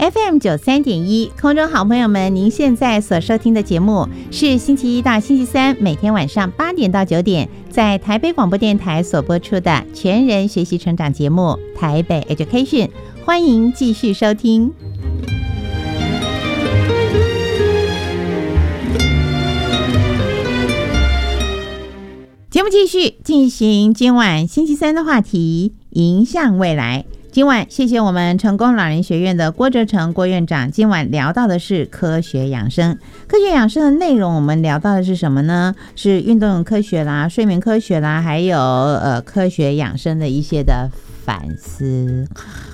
FM93.1，空中好朋友们，您现在所收听的节目是星期一到星期三每天晚上8点到9点，在台北广播电台所播出的全人学习成长节目《台北 Education》，欢迎继续收听。节目继续进行今晚星期三的话题，迎向未来。今晚谢谢我们成功老人学院的郭哲成郭院长，今晚聊到的是科学养生。科学养生的内容我们聊到的是什么呢？是运动科学啦、睡眠科学啦，还有科学养生的一些的反思。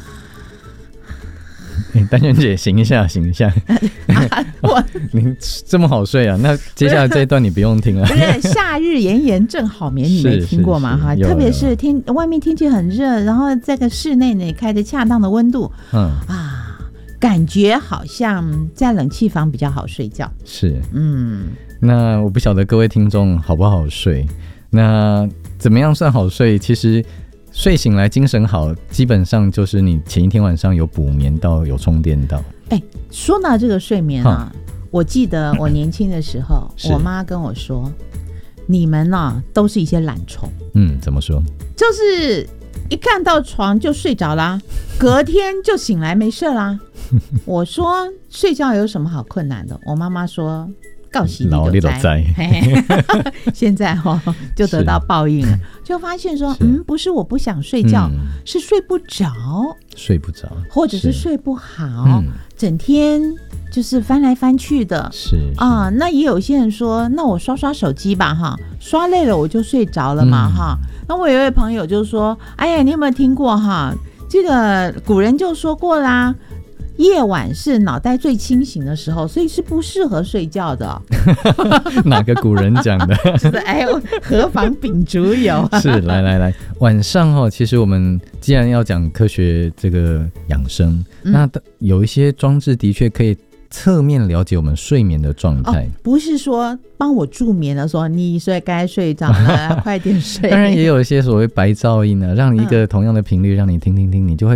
丹萱姐醒一下醒一下你这么好睡啊？那接下来这一段你不用听了。 不是夏日炎炎正好眠，你没听过吗？哈，特别是外面天气很热，然后这个室内呢开着恰当的温度，感觉好像在冷气房比较好睡觉。 是，那我不晓得各位听众好不好睡？那怎么样算好睡？其实睡醒来精神好，基本上就是你前一天晚上有补眠到，有充电到。 说到这个睡眠啊，我记得我年轻的时候我妈跟我说，你们啊都是一些懒虫。 怎么说？ 就是一看到床就睡着啦，隔天就醒来没事啦。我说睡觉有什么好困难的？我妈妈说告诉你都在现在就得到报应了，就发现说不是我不想睡觉，是睡不着或者是睡不好，整天就是翻来翻去的。 是那也有些人说那我刷刷手机吧，刷累了我就睡着了嘛。那我有一位朋友就说，哎呀，你有没有听过这个古人就说过啦，夜晚是脑袋最清醒的时候，所以是不适合睡觉的。 哪个古人讲的？ 就是何妨秉烛游。 是，来，晚上其实我们既然要讲科学这个养生，那有一些装置的确可以侧面了解我们睡眠的状态。 不是说帮我助眠的，说你该睡着了快点睡。 当然也有一些所谓白噪音让你一个同样的频率让你听，你就会